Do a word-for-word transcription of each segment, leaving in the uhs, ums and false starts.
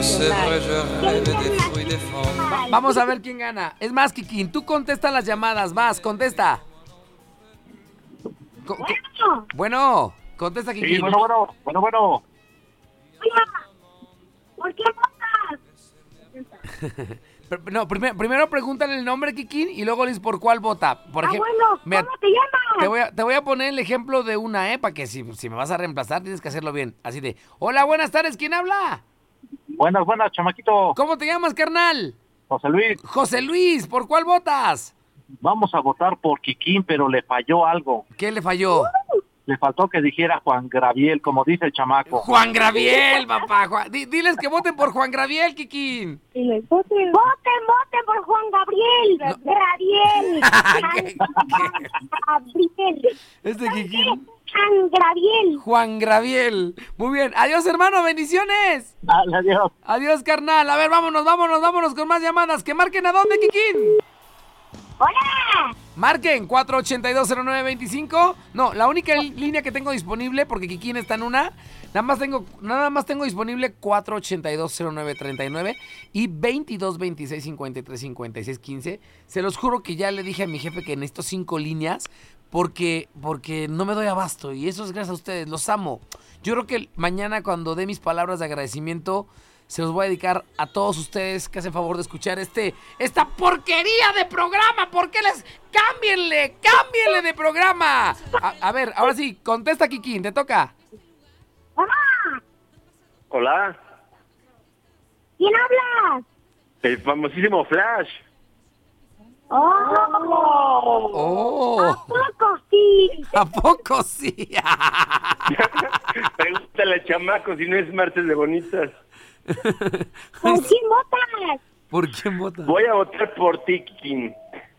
Va- vamos a ver quién gana. Es más, Kikín, tú contesta las llamadas. Vas, contesta. Co- co- Bueno, bueno, contesta, Kikín. Sí, bueno, bueno, bueno, bueno. hola. ¿Por qué votas? Pr- No, primero, primero pregúntale el nombre, Kikín, y luego le dices por cuál vota. Por Ah, ejemplo, bueno, mira, ¿cómo te llamas? te voy, a, te voy a poner el ejemplo de una, ¿eh? Para que si, si me vas a reemplazar tienes que hacerlo bien. Así de, hola, buenas tardes, ¿quién habla? Buenas, buenas, chamaquito. ¿Cómo te llamas, carnal? José Luis, José Luis, ¿por cuál votas? vamos a votar por Kikín, pero le falló algo. ¿Qué le falló? Le faltó que dijera Juan Graviel, como dice el chamaco. Juan Graviel, papá. Juan- di- diles que voten por Juan Graviel, Kikín. Voten, voten por Juan Gabriel. Gabriel. ¿Qué- Gabriel. Este Kikín. Juan Gabriel. Juan Graviel. Muy bien. Adiós, hermano. Bendiciones. Dale, adiós. Adiós, carnal. A ver, vámonos, vámonos, vámonos con más llamadas. ¿Que marquen a dónde, Kikín? Hola. Marquen cuatro ochenta y dos cero nueve veinticinco. No, la única li- línea que tengo disponible, porque Kikín está en una, nada más tengo, nada más tengo disponible cuatro ochenta y dos cero nueve treinta y nueve y veintidós veintiséis cincuenta y tres cincuenta y seis quince. Se los juro que ya le dije a mi jefe que necesito cinco líneas porque, porque no me doy abasto y eso es gracias a ustedes, los amo. Yo creo que mañana cuando dé mis palabras de agradecimiento se los voy a dedicar a todos ustedes que hacen favor de escuchar este esta porquería de programa. ¿Por qué les cámbienle? ¡Cámbienle de programa! A, a ver, ahora sí, contesta, Kikín, te toca. Hola. Hola, ¿Quién habla? el famosísimo Flash. Oh. Oh, Poco sí. ¿a poco sí? Pregúntale al chamaco si no es martes de bonitas. ¿Por quién votas? ¿Por quién votas? Voy a votar por ti, Kikín.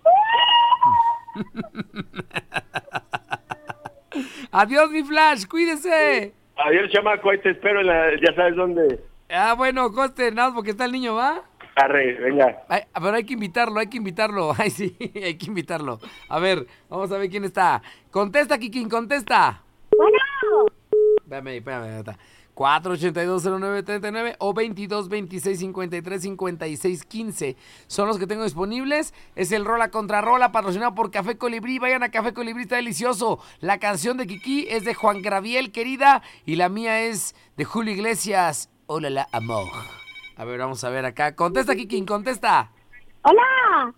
Adiós, mi Flash, cuídese. Adiós, chamaco, ahí te espero en la, ya sabes dónde. Ah, bueno, coste, nada más porque está el niño, ¿va? Arre, venga. Ay, pero hay que invitarlo, hay que invitarlo. Ay, sí, hay que invitarlo. A ver, vamos a ver quién está. Contesta, Kikín, contesta. Bueno. Espérame, espérame, espérame. cuatro ochenta y dos cero nueve treinta y nueve o veintidós veintiséis cincuenta y tres cincuenta y seis quince son los que tengo disponibles. Es el Rola contra Rola, patrocinado por Café Colibrí. Vayan a Café Colibrí, está delicioso. La canción de Kiki es de Juan Graviel, querida, y la mía es de Julio Iglesias. Hola, la amor. A ver, vamos a ver acá. Contesta, Kiki, contesta. Hola.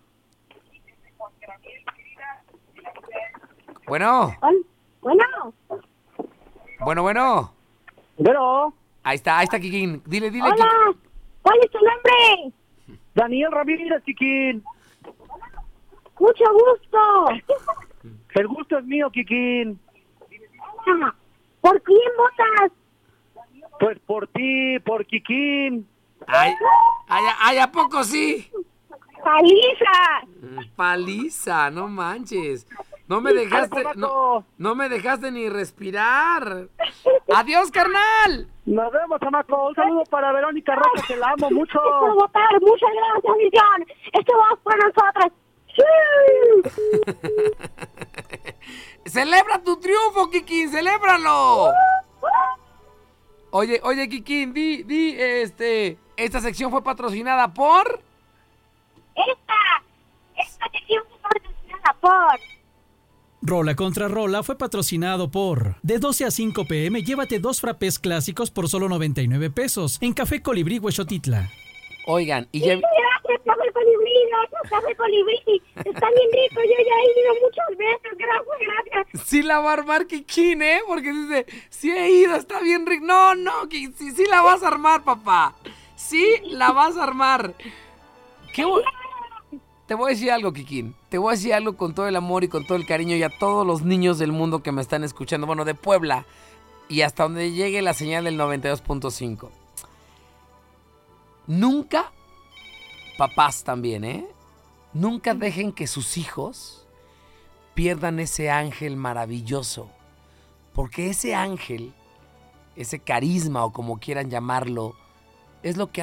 Bueno, Hol- Bueno. bueno, bueno. Pero, Ahí está, ahí está, Kiki. Dile, dile, Hola. Kiki. ¿Cuál es tu nombre? Daniel Ramírez, Kikín. Mucho gusto. El gusto es mío, Kikín. Ah, ¿por quién votas? Pues por ti, por Kikín. Ay, ay, ay, ¿a poco sí? Paliza. Paliza, no manches. No me dejaste, no, no me dejaste ni respirar. Adiós, carnal. Nos vemos, chamaco. Un saludo para Verónica Roca, que la amo mucho. Gracias por votar. Muchas gracias, Millón. Esto va por nosotros. Sí. Celebra tu triunfo, Kikín, celébralo. Oye, oye, Kikín, di, di, este, esta sección fue patrocinada por... Esta. Esta sección fue patrocinada por... Rola contra Rola fue patrocinado por... De doce a cinco pm, llévate dos frappés clásicos por solo noventa y nueve pesos en Café Colibrí, Huexotitla. Oigan, y ya... Gracias, Café Colibrí. Gracias, Café Colibrí. Está bien rico. Yo ya he ido muchas veces. Gracias, gracias. Sí la va a armar Kikín, ¿eh? Porque dice, sí he ido, está bien rico. No, no, Kikín, sí, sí la vas a armar, papá. Sí la vas a armar. ¿Qué bu- Te voy a decir algo, Kikín. Te voy a decir algo con todo el amor y con todo el cariño y a todos los niños del mundo que me están escuchando. Bueno, de Puebla y hasta donde llegue la señal del noventa y dos punto cinco. Nunca, papás también, ¿eh? Nunca dejen que sus hijos pierdan ese ángel maravilloso. Porque ese ángel, ese carisma o como quieran llamarlo, es lo que